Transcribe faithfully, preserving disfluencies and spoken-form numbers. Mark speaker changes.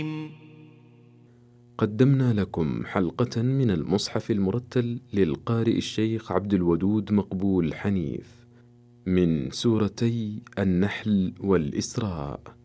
Speaker 1: قدمنا لكم حلقة من المصحف المرتل للقارئ الشيخ عبد الودود مقبول حنيف من سورتي النحل والإسراء.